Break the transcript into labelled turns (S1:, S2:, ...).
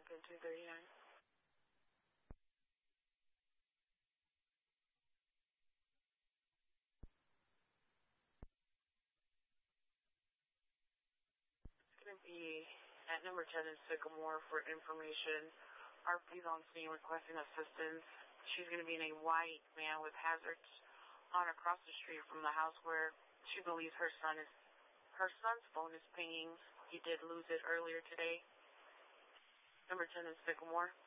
S1: pin 239. It's going to be at number 10 in Sycamore for information. RP's on scene requesting assistance. She's going to be in a white van with hazards on across the street from the house where she believes her son's phone is pinging. He did lose it earlier today. Number 10 in Sycamore.